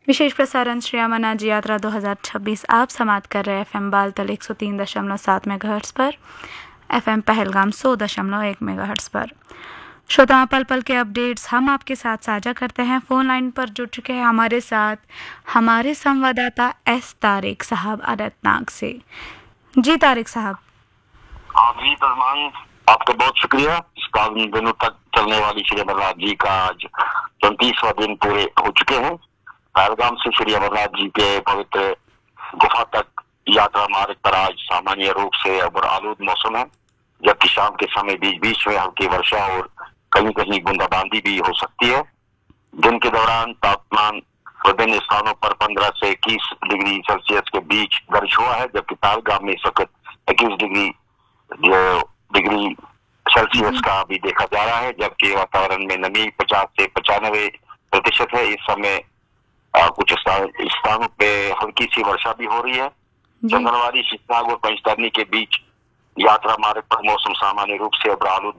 विशेष प्रसारण श्री अमरनाथ जी यात्रा 2026 आप समाप्त कर रहे FM बालतल 103.7 मेगाहर्ट्ज़ पर, FM पहलगाम 100.1 मेगाहर्ट्ज़ पर। श्रोताओं, पल पल के अपडेट्स हम आपके साथ साझा करते हैं। फोन लाइन पर जुड़ चुके हैं हमारे साथ हमारे संवाददाता एस तारिक साहब अनंतनाग से। जी तारिक साहब। जी तजमान, आपका बहुत शुक्रिया। इस 5 दिनों तक चलने वाली श्री अमरनाथ जी का आज 34वां दिन पूरे हो चुके हैं। पहलगाम से श्री अमरनाथ जी के पवित्र गुफा तक यात्रा मार्ग पर आज सामान्य रूप से अबर आलूद मौसम है, जबकि शाम के समय बीच बीच में हल्की वर्षा और कहीं कहीं बूंदाबांदी भी हो सकती है। दिन के दौरान तापमान विभिन्न स्थानों पर 15 से 21 डिग्री सेल्सियस के बीच दर्ज हुआ है, जबकि पहलगाम में इस वक्त 21 डिग्री सेल्सियस का भी देखा जा रहा है, जबकि वातावरण में नमी 50 से 95% है। इस समय कुछ स्थानों पे हल्की सी वर्षा भी हो रही है। चंद्रवाड़ी, शिवनाग और पंचतरनी के बीच यात्रा मार्ग पर मौसम सामान्य रूप से अब आलूद